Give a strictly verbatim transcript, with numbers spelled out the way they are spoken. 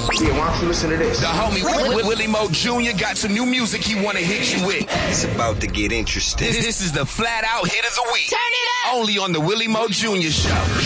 Yeah, why don't you listen to this? The homie Willie, Willie Mo Junior got some new music he wanna hit you with. It's about to get interesting. This is the Flat Out Hit of the Week. Turn it up! Only on the Willie Mo Junior Show.